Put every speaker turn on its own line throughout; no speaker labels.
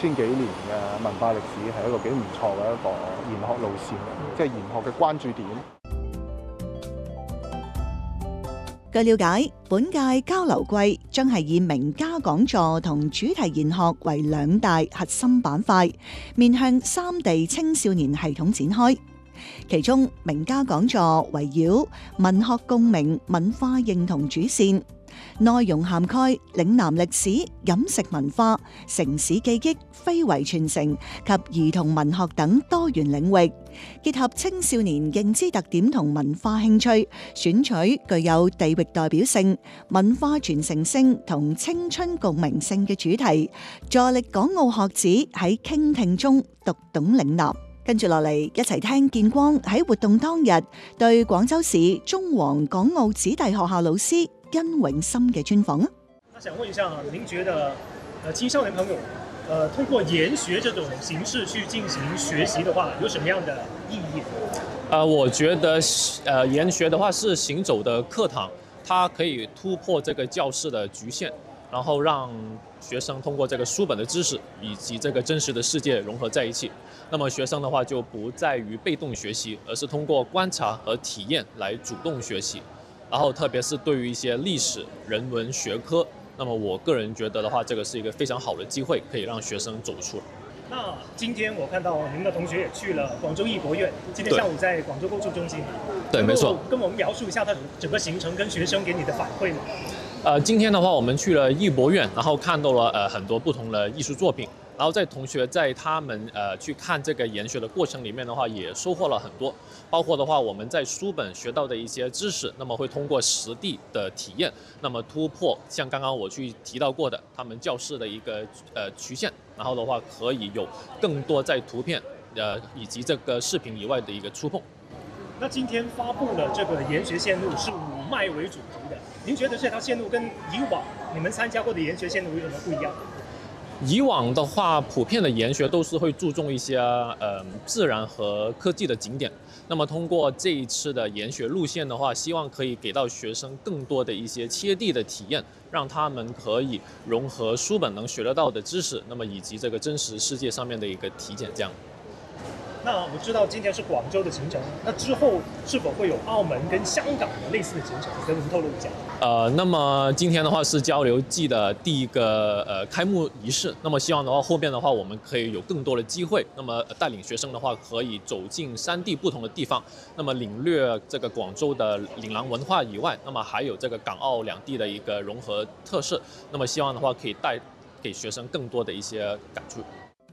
2000幾年嘅文化歷史係一個幾唔錯嘅一個研學路線，即係研學嘅關注點。
據了解，本屆交流季將係以名家講座同主題研學為兩大核心板塊，面向三地青少年系統展開。其中，名家講座圍繞文學共鳴、文化認同主線，內容涵蓋嶺南歷史、飲食文化、城市記憶、非遺傳承及兒童文學等多元領域，結合青少年認知特點同文化興趣，選取具有地域代表性、文化傳承性同青春共鳴性嘅主題，助力港澳學子喺傾聽中讀懂嶺南。跟住落嚟，一齊聽建光喺活動當日對廣州市中皇港澳子弟學校老師殷永森嘅專訪。
那想問一下，您覺得青少年朋友通過研學這種形式去進行學習的話，有什麼樣的意義？
我覺得研學的話是行走的課堂，它可以突破這個教室的局限，然後讓學生通過這個書本的知識以及這個真實的世界融合在一起。那麼學生的話就不在於被動學習，而是通過觀察和體驗來主動學習。然後特別是對於一些歷史、人文學科，那麼我個人覺得的話，這個是一個非常好的機會，可以讓學生走出來。
那今天我看到您的同學也去了廣州藝博院，今天下午在廣州購書中心。
對，沒錯。
跟我們描述一下它整個行程跟學生給你的反饋嘛。
今天的話，我們去了藝博院，然後看到了很多不同的藝術作品。然後在同學在他們去看這個研學的過程裏面的話，也收穫了很多，包括的話我們在書本學到的一些知識，那麼會通過實地的體驗，那麼突破像剛剛我去提到過的他們教室的一個局限，然後的話可以有更多在圖片以及這個視頻以外的一個觸碰。
那今天發布了這個研學線路是5脈為主題的，您覺得這條線路跟以往你們參加過的研學線路有什麼不一樣？
以往的話，普遍的研學都是會注重一些自然和科技的景點。那麼通過這一次的研學路線的話，希望可以給到學生更多的一些貼地的體驗，讓他們可以融合書本能學得到的知識，那麼以及這個真實世界上面的一個體檢，這樣。
那我知道今天是廣州的行程，那之後是否會有澳門跟香港的類似的行程？跟我們透露一下。
那麼今天的話是交流季的第一個開幕儀式，那麼希望的話後面的話我們可以有更多的機會，那麼帶領學生的話可以走進三地不同的地方，那麼領略這個廣州的嶺南文化以外，那麼還有這個港澳兩地的一個融合特色，那麼希望的話可以帶給學生更多的一些感觸。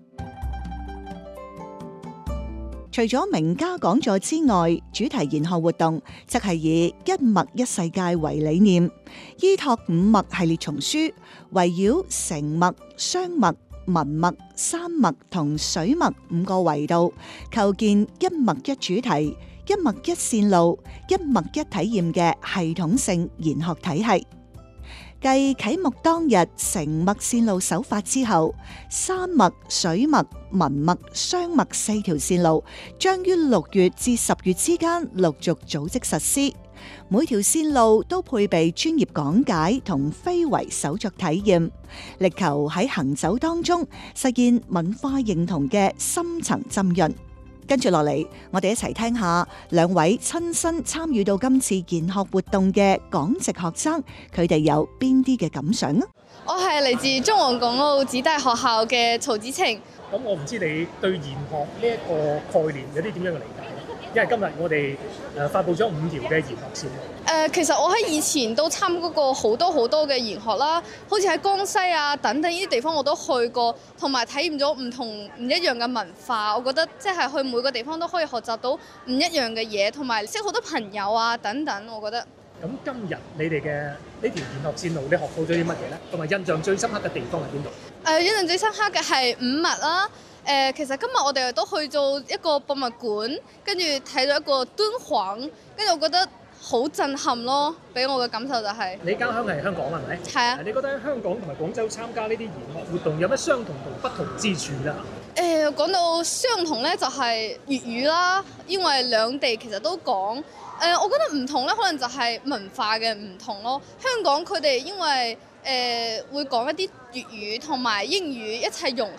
除咗名家講座之外，主題研學活動則係以一脈一世界為理念，依託5脈系列叢書，圍繞成脈、雙脈、文脈、山脈同水脈5個維度，構建一脈一主題、一脈一線路、一脈一體驗嘅系統性研學體系。繼啟幕當日成脈線路首發之後，山脈、水脈、文脈、雙脈4條線路將於6月至10月之間陸續組織實施。每條線路都配備專業講解同非遺手作體驗，力求喺行走當中實現文化認同嘅深層浸潤。跟住落嚟，我哋一齊聽下兩位親身參與到今次研學活動嘅港籍學生，佢哋有邊啲嘅感想啊？
我係嚟自中皇港澳子弟學校嘅曹子晴。
咁我唔知你對研學呢一個概念有啲點樣嘅理解？因為今日我哋發布咗5條嘅研學線路。
其實我喺以前都參加過好多嘅研學啦，好似喺江西啊等等呢啲地方我都去過，同埋體驗咗唔一樣嘅文化。我覺得即係去每個地方都可以學習到唔一樣嘅嘢，同埋識好多朋友啊等等。我覺得。
咁今日你哋嘅呢條研學線路，你學到咗啲乜嘢咧？同埋印象最深刻嘅地方係邊度？
印象最深刻嘅係5脈啦。其實今日我哋都去做一個博物館，跟住睇到一個敦煌，跟住我覺得好震撼咯。俾我嘅感受就係、
你家鄉係香港係咪？
係啊。
你覺得喺香港同埋廣州參加呢啲研學活動有咩相同同不同之處啦？
講到相同咧，就係粵語啦，因為兩地其實都講。我覺得唔同咧，可能就係文化嘅唔同咯。香港佢哋因為會講一啲粵語同埋英語一齊融合。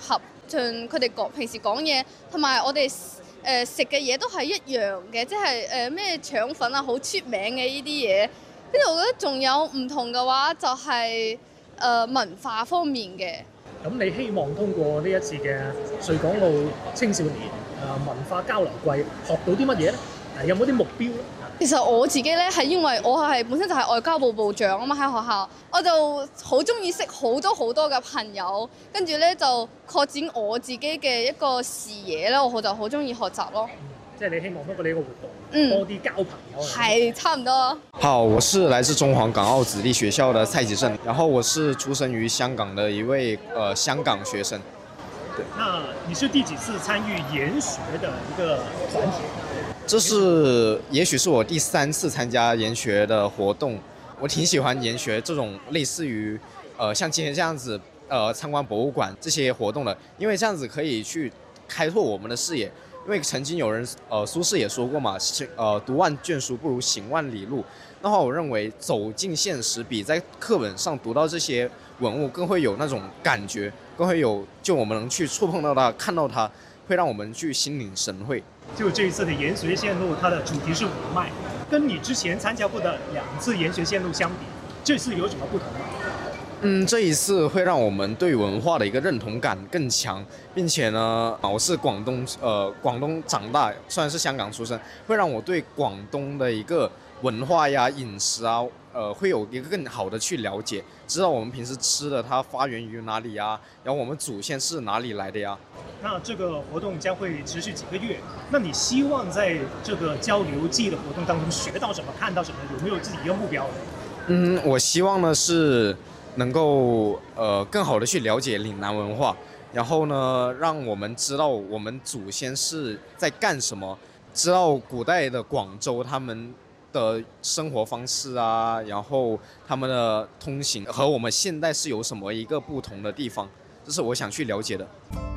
盡佢哋平時講嘢，同埋我哋食嘅嘢都係一樣嘅，即係咩腸粉啊，好出名嘅呢啲嘢。跟住我覺得仲有唔同嘅話，就係文化方面嘅。
咁你希望通過呢一次嘅穗港澳青少年文化交流季學到啲乜嘢咧？有冇啲目標咧？
其實我自己咧係因為我係本身就係外交部部長啊嘛，喺學校我就好中意識好多嘅朋友，跟住咧就擴展我自己嘅一個視野咧，我就好中意學習咯。
即係你希望通過呢個活動多啲交朋友。
係差唔多。
好，我是來自中華港澳子弟學校的蔡啟正，然後我是出生於香港的一位香港學生。對。
那你是第幾次參與研學的一個團體？
這是也許是我第3次參加研學的活動，我挺喜歡研學這種類似於像今天這樣子參觀博物館這些活動的，因為這樣子可以去開拓我們的視野。因為曾經有人蘇軾也說過嘛，讀萬卷書不如行萬里路。那麼我認為走進現實比在課本上讀到這些文物更會有那種感覺，更會有就我們能去觸碰到它，看到它，會讓我們去心領神會。
就這一次的研學線路，它的主題是五脈，跟你之前參加過的2次研學線路相比，這次有什麼不同嗎？
這一次會讓我們對文化的一個認同感更強，並且呢，我是廣東長大，雖然是香港出生，會讓我對廣東的一個文化呀、飲食啊，會有一個更好的去了解，知道我們平時吃的它發源於哪裡呀，然後我們祖先是哪裡來的呀。
那這個活動將會持續幾個月，那你希望在這個交流季的活動當中學到什麼、看到什麼？有沒有自己一個目標？
我希望呢是能夠更好的去了解嶺南文化，然後呢讓我們知道我們祖先是在幹什麼，知道古代的廣州他們的生活方式啊，然後他們的通行和我們現代是有什麼一個不同的地方，這是我想去了解的。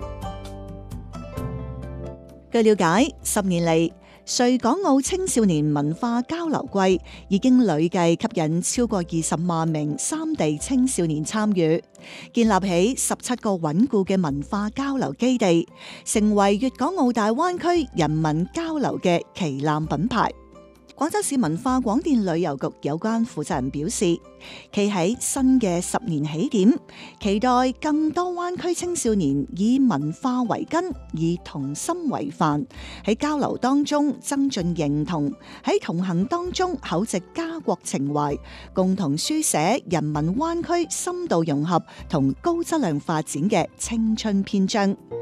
據了解，10年嚟，穗港澳青少年文化交流季已經累計吸引超過20萬名3地青少年參與，建立起17個穩固嘅文化交流基地，成為粵港澳大灣區人民交流嘅旗艦品牌。廣州市文化廣電旅遊局有關負責人表示，企喺新嘅10年起點，期待更多灣區青少年以文化為根，以童心為範，喺交流當中增進認同，喺同行當中厚植家國情懷，共同書寫人民灣區深度融合同高質量發展嘅青春篇章。